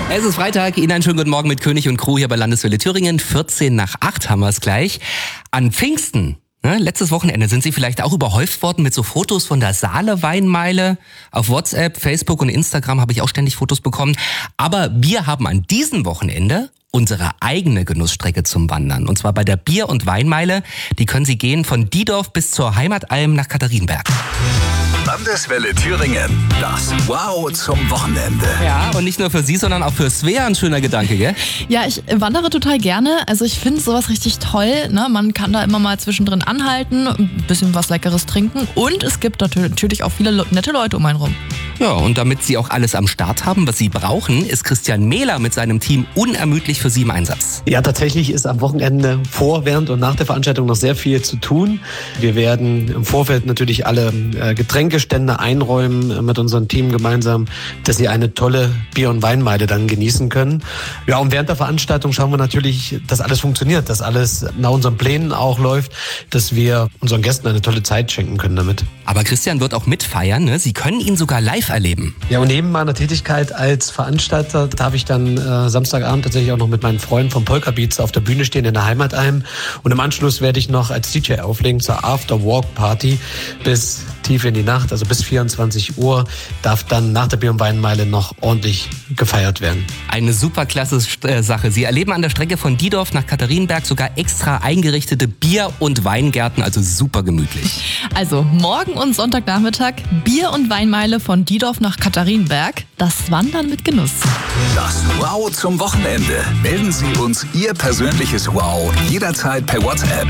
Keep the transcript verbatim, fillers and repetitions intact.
Es ist Freitag, Ihnen einen schönen guten Morgen mit König und Crew hier bei Landeswelle Thüringen. vierzehn nach acht haben wir es gleich. An Pfingsten, ne, letztes Wochenende, sind Sie vielleicht auch überhäuft worden mit so Fotos von der Saale Weinmeile. Auf WhatsApp, Facebook und Instagram habe ich auch ständig Fotos bekommen. Aber wir haben an diesem Wochenende unsere eigene Genussstrecke zum Wandern. Und zwar bei der Bier- und Weinmeile. Die können Sie gehen von Diedorf bis zur Heimatalm nach Katharinenberg. Landeswelle Thüringen, das Wow zum Wochenende. Ja, und nicht nur für Sie, sondern auch für Svea ein schöner Gedanke, gell? Ja, ich wandere total gerne. Also ich finde sowas richtig toll. Ne? Man kann da immer mal zwischendrin anhalten, ein bisschen was Leckeres trinken. Und es gibt natürlich auch viele nette Leute um einen rum. Ja, und damit Sie auch alles am Start haben, was Sie brauchen, ist Christian Mehler mit seinem Team unermüdlich für Sie im Einsatz. Ja, tatsächlich ist am Wochenende vor, während und nach der Veranstaltung noch sehr viel zu tun. Wir werden im Vorfeld natürlich alle äh, Getränkestände einräumen äh, mit unserem Team gemeinsam, dass Sie eine tolle Bier- und Weinmeile dann genießen können. Ja, und während der Veranstaltung schauen wir natürlich, dass alles funktioniert, dass alles nach unseren Plänen auch läuft, dass wir unseren Gästen eine tolle Zeit schenken können damit. Aber Christian wird auch mitfeiern, ne? Sie können ihn sogar live erleben. Ja, und neben meiner Tätigkeit als Veranstalter darf ich dann äh, Samstagabend tatsächlich auch noch mit meinen Freunden vom Polka Beats auf der Bühne stehen in der Heimatalm. Und im Anschluss werde ich noch als D J auflegen zur After-Work-Party bis tief in die Nacht, also bis vierundzwanzig Uhr, darf dann nach der Bier- und Weinmeile noch ordentlich gefeiert werden. Eine super klasse äh, Sache. Sie erleben an der Strecke von Diedorf nach Katharinenberg sogar extra eingerichtete Bier- und Weingärten, also super gemütlich. Also morgen und Sonntagnachmittag Bier- und Weinmeile von Diedorf nach Katharinenberg. Das Wandern mit Genuss. Das Wow zum Wochenende. Melden Sie uns Ihr persönliches Wow jederzeit per WhatsApp